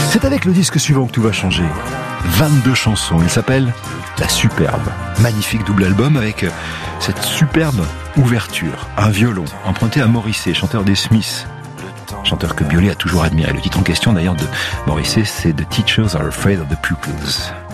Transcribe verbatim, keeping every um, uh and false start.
C'est avec le disque suivant que tout va changer. vingt-deux chansons, il s'appelle La Superbe. Magnifique double album avec cette superbe ouverture, un violon emprunté à Morrissey, chanteur des Smiths, chanteur que Biolay a toujours admiré. Le titre en question d'ailleurs de Morrissey, c'est The Teachers Are Afraid of the Pupils.